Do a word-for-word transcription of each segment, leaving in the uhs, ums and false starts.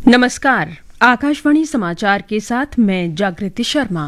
नमस्कार, आकाशवाणी समाचार के साथ मैं जागृति शर्मा।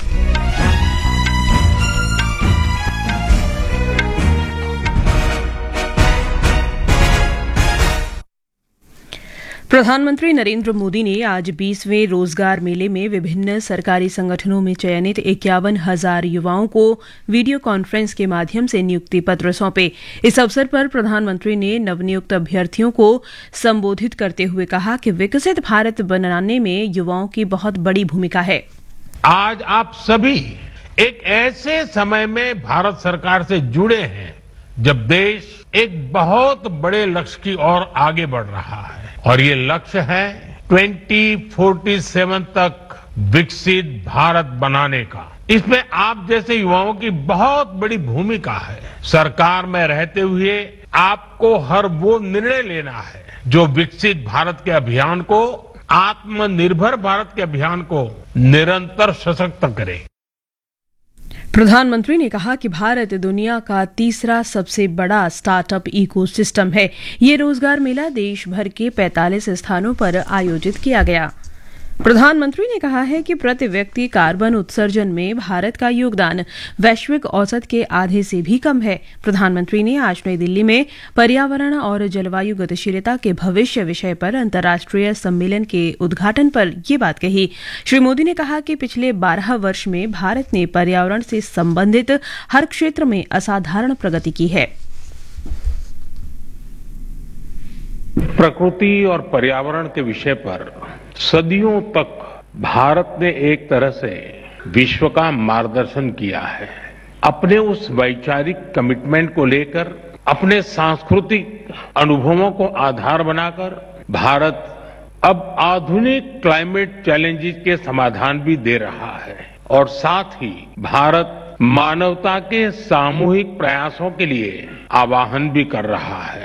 प्रधानमंत्री नरेंद्र मोदी ने आज बीसवें रोजगार मेले में विभिन्न सरकारी संगठनों में चयनित इक्यावन हजार युवाओं को वीडियो कॉन्फ्रेंस के माध्यम से नियुक्ति पत्र सौंपे। इस अवसर पर प्रधानमंत्री ने नवनियुक्त अभ्यर्थियों को संबोधित करते हुए कहा कि विकसित भारत बनाने में युवाओं की बहुत बड़ी भूमिका है। आज आप सभी एक ऐसे समय में भारत सरकार से जुड़े हैं जब देश एक बहुत बड़े लक्ष्य की ओर आगे बढ़ रहा है और ये लक्ष्य है ट्वेंटी फोर्टी सेवन तक विकसित भारत बनाने का। इसमें आप जैसे युवाओं की बहुत बड़ी भूमिका है। सरकार में रहते हुए आपको हर वो निर्णय लेना है जो विकसित भारत के अभियान को, आत्मनिर्भर भारत के अभियान को निरंतर सशक्त करे। प्रधानमंत्री ने कहा कि भारत दुनिया का तीसरा सबसे बड़ा स्टार्टअप इकोसिस्टम है। ये रोजगार मेला देश भर के पैंतालीस स्थानों पर आयोजित किया गया। प्रधानमंत्री ने कहा है कि प्रति व्यक्ति कार्बन उत्सर्जन में भारत का योगदान वैश्विक औसत के आधे से भी कम है। प्रधानमंत्री ने आज नई दिल्ली में पर्यावरण और जलवायु गतिशीलता के भविष्य विषय पर अंतर्राष्ट्रीय सम्मेलन के उद्घाटन पर ये बात कही। श्री मोदी ने कहा कि पिछले बारह वर्ष में भारत ने पर्यावरण से संबंधित हर क्षेत्र में असाधारण प्रगति की है। प्रकृति और पर्यावरण के विषय पर सदियों तक भारत ने एक तरह से विश्व का मार्गदर्शन किया है। अपने उस वैचारिक कमिटमेंट को लेकर, अपने सांस्कृतिक अनुभवों को आधार बनाकर भारत अब आधुनिक क्लाइमेट चैलेंजेस के समाधान भी दे रहा है और साथ ही भारत मानवता के सामूहिक प्रयासों के लिए आह्वान भी कर रहा है।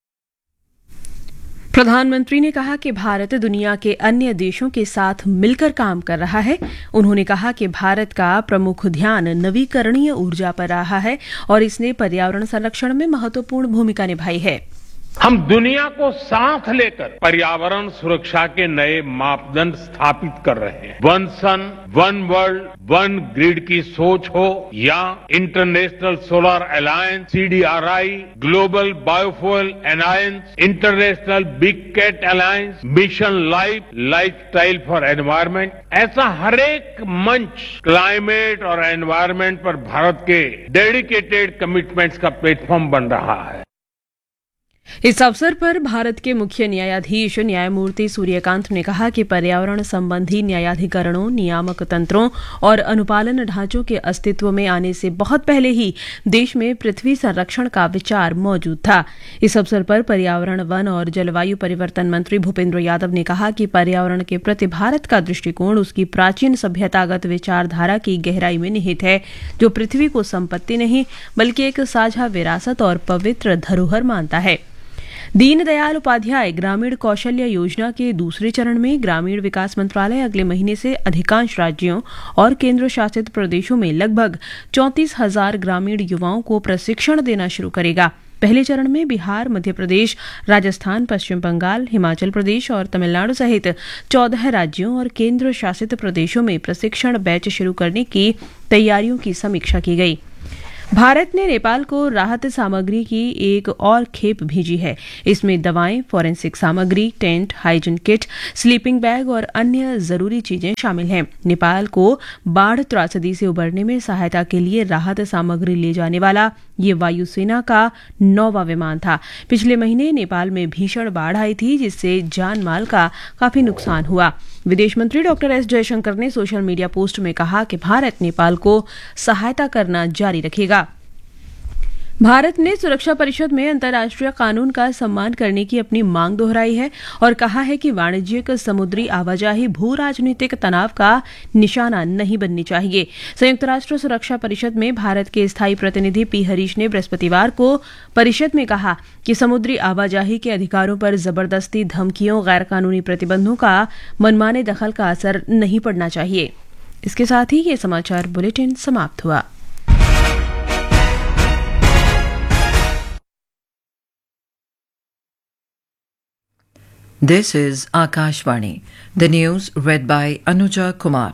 प्रधानमंत्री ने कहा कि भारत दुनिया के अन्य देशों के साथ मिलकर काम कर रहा है। उन्होंने कहा कि भारत का प्रमुख ध्यान नवीकरणीय ऊर्जा पर रहा है और इसने पर्यावरण संरक्षण में महत्वपूर्ण भूमिका निभाई है। हम दुनिया को साथ लेकर पर्यावरण सुरक्षा के नए मापदंड स्थापित कर रहे हैं। वन सन, वन वर्ल्ड, वन ग्रिड की सोच हो या international solar alliance, C D R I, global biofuel alliance, international big cat alliance, mission life, lifestyle for environment, ऐसा हर एक मंच क्लाइमेट और एनवायरमेंट पर भारत के डेडिकेटेड कमिटमेंट्स का प्लेटफॉर्म बन रहा है। इस अवसर पर भारत के मुख्य न्यायाधीश न्यायमूर्ति सूर्यकांत ने कहा कि पर्यावरण संबंधी न्यायाधिकरणों, नियामक तंत्रों और अनुपालन ढांचों के अस्तित्व में आने से बहुत पहले ही देश में पृथ्वी संरक्षण का विचार मौजूद था। इस अवसर पर पर्यावरण, वन और जलवायु परिवर्तन मंत्री भूपेंद्र यादव ने कहा कि पर्यावरण के प्रति भारत का दृष्टिकोण उसकी प्राचीन सभ्यतागत विचारधारा की गहराई में निहित है, जो पृथ्वी को संपत्ति नहीं बल्कि एक साझा विरासत और पवित्र धरोहर मानता है। दीनदयाल उपाध्याय ग्रामीण कौशल्य योजना के दूसरे चरण में ग्रामीण विकास मंत्रालय अगले महीने से अधिकांश राज्यों और केंद्र शासित प्रदेशों में लगभग चौंतीस हजार ग्रामीण युवाओं को प्रशिक्षण देना शुरू करेगा। पहले चरण में बिहार, मध्य प्रदेश, राजस्थान, पश्चिम बंगाल, हिमाचल प्रदेश और तमिलनाडु सहित चौदह राज्यों और केंद्र शासित प्रदेशों में प्रशिक्षण बैच शुरू करने की तैयारियों की समीक्षा की गई। भारत ने नेपाल को राहत सामग्री की एक और खेप भेजी है। इसमें दवाएं, फॉरेंसिक सामग्री, tent, hygiene kit, sleeping bag और अन्य जरूरी चीजें शामिल हैं। नेपाल को बाढ़ त्रासदी से उबरने में सहायता के लिए राहत सामग्री ले जाने वाला ये वायुसेना का नौवां विमान था। पिछले महीने नेपाल में भीषण बाढ़ आई थी, जिससे जान माल का काफी नुकसान हुआ। विदेश मंत्री डॉक्टर एस जयशंकर ने सोशल मीडिया पोस्ट में कहा कि भारत नेपाल को सहायता करना जारी रखेगा। भारत ने सुरक्षा परिषद में अंतर्राष्ट्रीय कानून का सम्मान करने की अपनी मांग दोहराई है और कहा है कि वाणिज्यिक समुद्री आवाजाही भू राजनीतिक तनाव का निशाना नहीं बननी चाहिए। संयुक्त राष्ट्र सुरक्षा परिषद में भारत के स्थायी प्रतिनिधि पी हरीश ने बृहस्पतिवार को परिषद में कहा कि समुद्री आवाजाही के अधिकारों पर जबरदस्ती, धमकियों, गैर कानूनी प्रतिबंधों का मनमाने दखल का असर नहीं पड़ना चाहिए। इसके साथ ही ये समाचार बुलेटिन समाप्त हुआ। This is Akashvani. The news read by Anuja Kumar.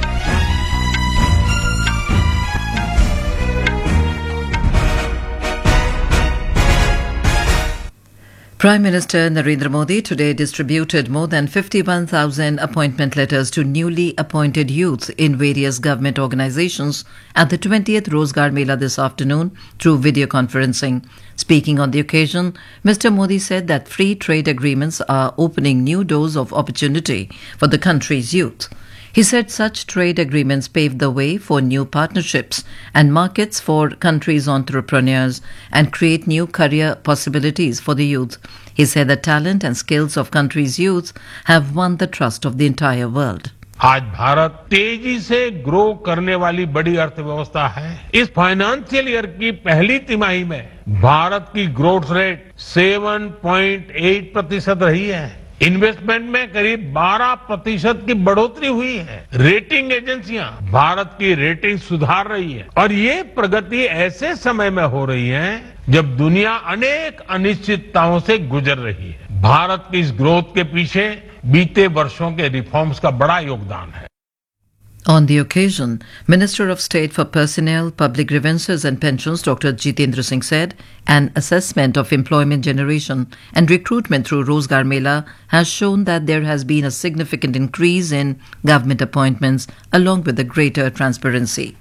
Prime Minister Narendra Modi today distributed more than fifty-one thousand appointment letters to newly appointed youth in various government organizations at the twentieth Rozgar Mela this afternoon through video conferencing. Speaking on the occasion, Mister Modi said that free trade agreements are opening new doors of opportunity for the country's youth. He said such trade agreements pave the way for new partnerships and markets for country's entrepreneurs and create new career possibilities for the youth. He said the talent and skills of country's youth have won the trust of the entire world. आज भारत तेजी से grow करने वाली बड़ी अर्थव्यवस्था है। इस financial year की पहली तिमाही में भारत की ग्रोथ रेट सात पॉइंट आठ प्रतिशत रही है। इन्वेस्टमेंट में करीब बारह प्रतिशत की बढ़ोतरी हुई है। रेटिंग एजेंसियां भारत की रेटिंग सुधार रही है और ये प्रगति ऐसे समय में हो रही है जब दुनिया अनेक अनिश्चितताओं से गुजर रही है। भारत की इस ग्रोथ के पीछे बीते वर्षों के रिफॉर्म्स का बड़ा योगदान है। On the occasion, Minister of State for Personnel, Public Grievances and Pensions Doctor Jitendra Singh said an assessment of employment generation and recruitment through Rozgar Mela has shown that there has been a significant increase in government appointments along with a greater transparency.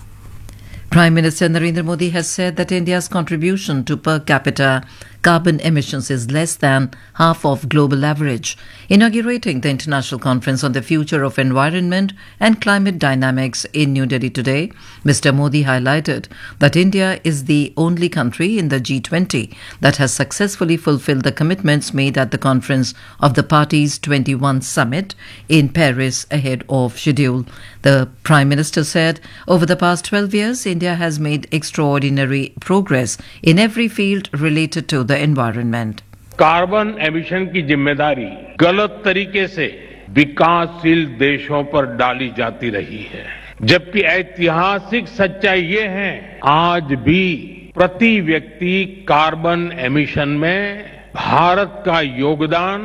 Prime Minister Narendra Modi has said that India's contribution to per capita carbon emissions is less than half of global average. Inaugurating the International Conference on the Future of Environment and Climate Dynamics in New Delhi today, Mister Modi highlighted that India is the only country in the G twenty that has successfully fulfilled the commitments made at the conference of the party's twenty-first summit in Paris ahead of schedule. The Prime Minister said, over the past twelve years, India has made extraordinary progress in every field related to the environment. Carbon emission की जिम्मेदारी गलत तरीके से विकासशील देशों पर डाली जाती रही है, जबकि ऐतिहासिक सच्चाई ये है आज भी प्रति व्यक्ति कार्बन एमिशन में भारत का योगदान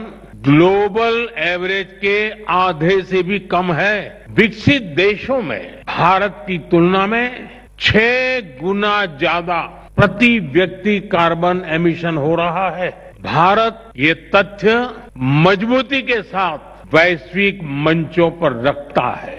ग्लोबल एवरेज के आधे से भी कम है। विकसित देशों में भारत की तुलना में छह गुना ज्यादा प्रति व्यक्ति कार्बन एमिशन हो रहा है। भारत ये तथ्य मजबूती के साथ वैश्विक मंचों पर रखता है।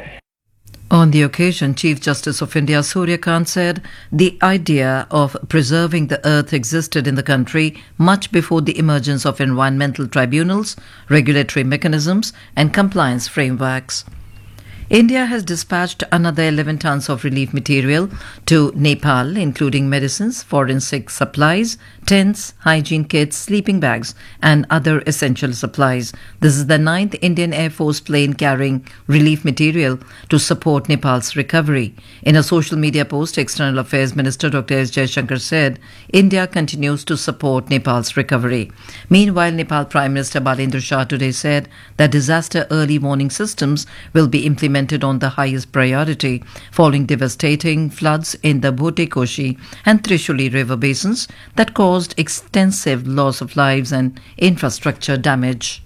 On the occasion, Chief Justice of India Surya Kant said the idea of preserving the earth existed in the country much before the emergence of environmental tribunals, regulatory mechanisms and compliance frameworks. India has dispatched another eleven tons of relief material to Nepal, including medicines, forensic supplies, tents, hygiene kits, sleeping bags, and other essential supplies. This is the ninth Indian Air Force plane carrying relief material to support Nepal's recovery. In a social media post, External Affairs Minister Doctor S. Jaishankar said India continues to support Nepal's recovery. Meanwhile, Nepal Prime Minister Balendra Shah today said that disaster early warning systems will be implemented on the highest priority following devastating floods in the Bhote Koshi and Trishuli river basins that caused extensive loss of lives and infrastructure damage.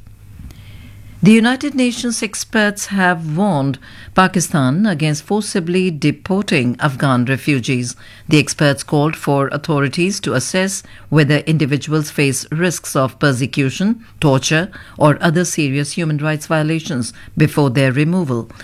The United Nations experts have warned Pakistan against forcibly deporting Afghan refugees. The experts called for authorities to assess whether individuals face risks of persecution, torture, or other serious human rights violations before their removal.